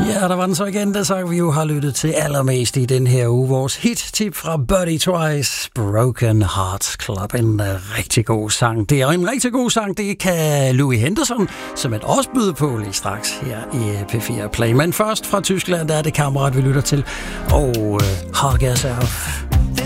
Ja, der var den så igen, der sang vi jo har lyttet til allermest i den her uge. Vores hit-tip fra Buddy Twice, Broken Hearts Club. En rigtig god sang. Det er en rigtig god sang, det kan Louis Henderson, som et også byder på lige straks her i P4 Play. Men først fra Tyskland, der er det Kammerat, vi lytter til. Og Hug Yourself.